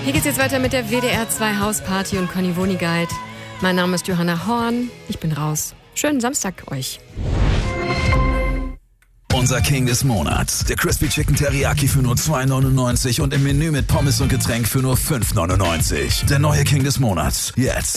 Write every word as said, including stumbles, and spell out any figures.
Hier geht's jetzt weiter mit der W D R zwei Hausparty und Conny Woni Guide. Mein Name ist Johanna Horn. Ich bin raus. Schönen Samstag euch. Unser King des Monats. Der Crispy Chicken Teriyaki für nur zwei neunundneunzig und im Menü mit Pommes und Getränk für nur fünf neunundneunzig. Der neue King des Monats. Jetzt.